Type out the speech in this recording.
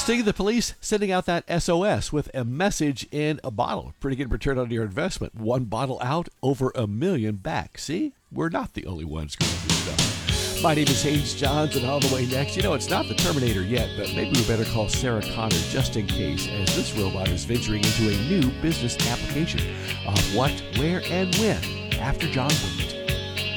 Interesting, the police sending out that SOS with a message in a bottle. Pretty good return on your investment. One bottle out, over $1 million back. See, we're not the only ones going through stuff. My name is Hayes Johns, and all the way next, it's not the Terminator yet, but maybe we better call Sarah Connor just in case, as this robot is venturing into a new business application of what, where, and when, after John Wayne.